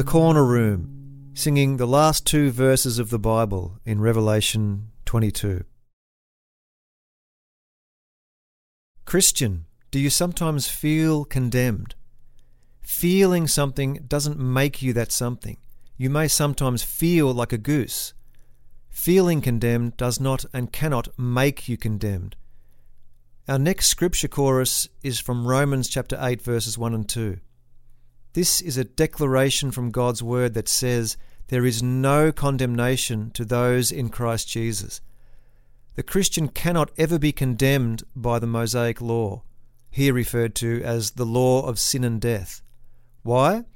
The Corner Room, singing the last two verses of the Bible in Revelation 22. Christian, do you sometimes feel condemned? Feeling something doesn't make you that something. You may sometimes feel like a goose. Feeling condemned does not and cannot make you condemned. Our next scripture chorus is from Romans chapter 8 verses 1 and 2. This is a declaration from God's word that says there is no condemnation to those in Christ Jesus. The Christian cannot ever be condemned by the Mosaic law, here referred to as the law of sin and death. Why?